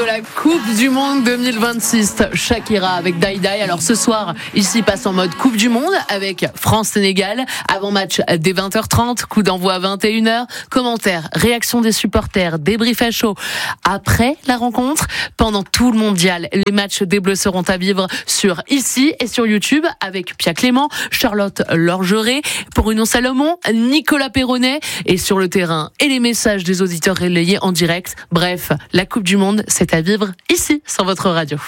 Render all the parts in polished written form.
la Coupe du Monde 2026. Shakira avec Die Die. Alors ce soir, ici passe en mode Coupe du Monde avec France-Sénégal. Avant-match dès 20h30, coup d'envoi à 21h. Commentaires, réactions des supporters, débrief à chaud. Après la rencontre, pendant tout le mondial, les matchs des Bleus seront à vivre sur ici et sur YouTube avec Pia Clément, Charlotte Lorgeret, Bruno Salomon, Nicolas Perronnet et sur le terrain et les messages des auditeurs relayés en direct. Bref, la Coupe du Monde, c'est à vivre ici, sur votre radio.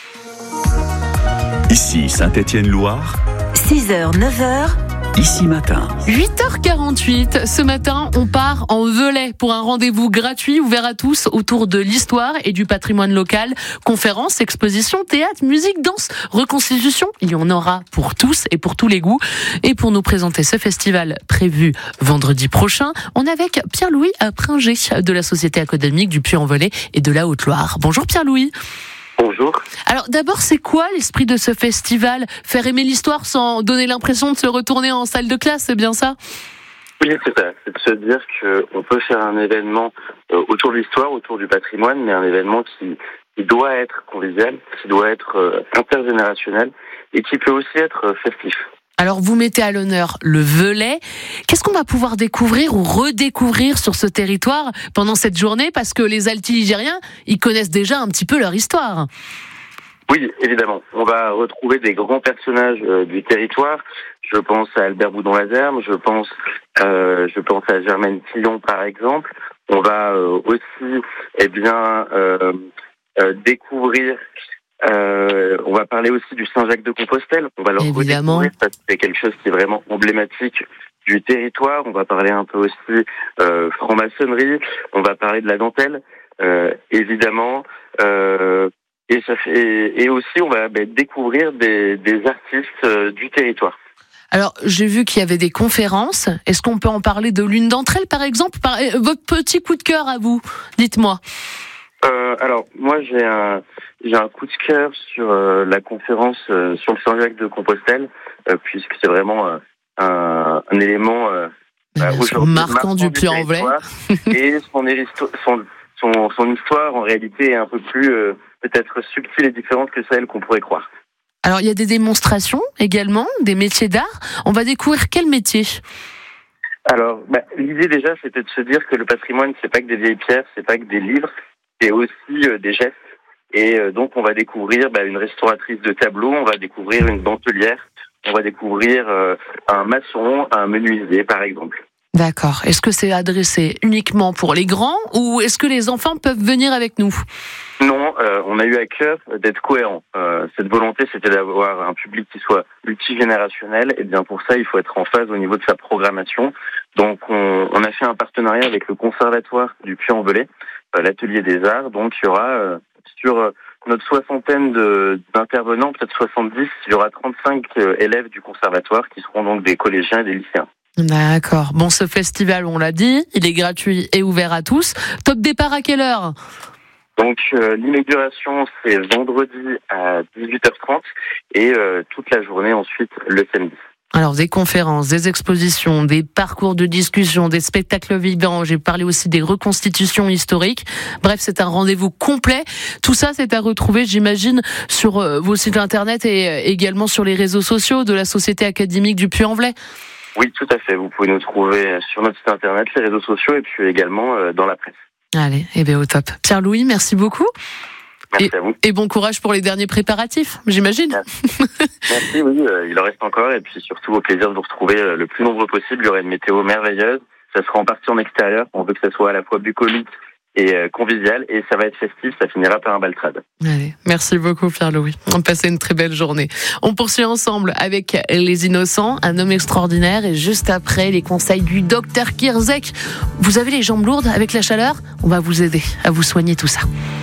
Ici Saint-Étienne-Loire, 6h, 9h, ici matin. 8h48, ce matin, on part en Velay pour un rendez-vous gratuit ouvert à tous autour de l'histoire et du patrimoine local. Conférences, expositions, théâtre, musique, danse, reconstitution, il y en aura pour tous et pour tous les goûts. Et pour nous présenter ce festival prévu vendredi prochain, on est avec Pierre-Louis Pringer de la Société académique du Puy-en-Velay et de la Haute-Loire. Bonjour Pierre-Louis. Bonjour. Alors d'abord, c'est quoi l'esprit de ce festival ? Faire aimer l'histoire sans donner l'impression de se retourner en salle de classe, c'est bien ça ? Oui, c'est ça. C'est de se dire qu'on peut faire un événement autour de l'histoire, autour du patrimoine, mais un événement qui doit être convivial, qui doit être intergénérationnel et qui peut aussi être festif. Alors vous mettez à l'honneur le Velay. Qu'est-ce qu'on va pouvoir découvrir ou redécouvrir sur ce territoire pendant cette journée ? Parce que les Altiligériens, ils connaissent déjà un petit peu leur histoire. Oui, évidemment. On va retrouver des grands personnages du territoire. Je pense à Albert Boudon-Lazerme, je pense à Germaine Tillon par exemple. On va aussi découvrir. On va parler aussi du Saint-Jacques-de-Compostelle. On va le redécouvrir parce que c'est quelque chose qui est vraiment emblématique du territoire. On va parler un peu aussi franc-maçonnerie. On va parler de la dentelle, évidemment. Et aussi, on va découvrir des artistes du territoire. Alors, j'ai vu qu'il y avait des conférences. Est-ce qu'on peut en parler de l'une d'entre elles, par exemple ? Votre petit coup de cœur à vous, dites-moi. Alors, moi, j'ai un coup de cœur sur la conférence sur le Saint-Jacques-de-Compostelle, puisque c'est vraiment un élément marquant du Puy-en-Velay. Et son histoire, en réalité, est un peu plus peut-être subtile et différente que celle qu'on pourrait croire. Alors, il y a des démonstrations également, des métiers d'art. On va découvrir quel métier ? Alors, l'idée déjà, c'était de se dire que le patrimoine, c'est pas que des vieilles pierres, c'est pas que des livres, c'est aussi des gestes. Et donc, on va découvrir une restauratrice de tableaux, on va découvrir une dentelière, on va découvrir un maçon, un menuisier, par exemple. D'accord. Est-ce que c'est adressé uniquement pour les grands ou est-ce que les enfants peuvent venir avec nous ? Non, on a eu à cœur d'être cohérent. Cette volonté, c'était d'avoir un public qui soit multigénérationnel. Et bien pour ça, il faut être en phase au niveau de sa programmation. Donc, on a fait un partenariat avec le Conservatoire du Puy-en-Velay, l'Atelier des Arts. Donc, il y aura sur notre soixantaine d'intervenants, peut-être 70, il y aura 35 élèves du Conservatoire qui seront donc des collégiens et des lycéens. D'accord. Bon, ce festival, on l'a dit, il est gratuit et ouvert à tous. Top départ à quelle heure ? Donc, l'inauguration, c'est vendredi à 18h30 et toute la journée ensuite le samedi. Alors, des conférences, des expositions, des parcours de discussion, des spectacles vivants. J'ai parlé aussi des reconstitutions historiques. Bref, c'est un rendez-vous complet. Tout ça, c'est à retrouver, j'imagine, sur vos sites internet et également sur les réseaux sociaux de la Société académique du Puy-en-Velay. Oui, tout à fait. Vous pouvez nous trouver sur notre site internet, les réseaux sociaux et puis également dans la presse. Allez, au top. Pierre-Louis, merci beaucoup. Merci à vous. Et bon courage pour les derniers préparatifs, j'imagine. Merci, oui, il en reste encore. Et puis surtout, au plaisir de vous retrouver le plus nombreux possible. Il y aura une météo merveilleuse. Ça sera en partie en extérieur. On veut que ça soit à la fois bucolique et convivial. Et ça va être festif. Ça finira par un baltrade. Allez, merci beaucoup Pierre-Louis. On passe une très belle journée. On poursuit ensemble avec Les Innocents, un homme extraordinaire. Et juste après, les conseils du docteur Kierzek. Vous avez les jambes lourdes avec la chaleur ? On va vous aider à vous soigner tout ça.